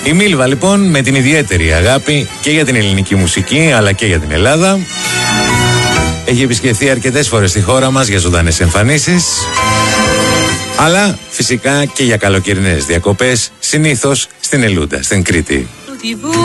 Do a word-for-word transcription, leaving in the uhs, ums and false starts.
Η Μίλβα λοιπόν με την ιδιαίτερη αγάπη και για την ελληνική μουσική αλλά και για την Ελλάδα έχει επισκεφθεί αρκετές φορές στη χώρα μας για ζωντανές εμφανίσεις, αλλά φυσικά και για καλοκαιρινές διακοπές, συνήθως στην Ελούντα, στην Κρήτη.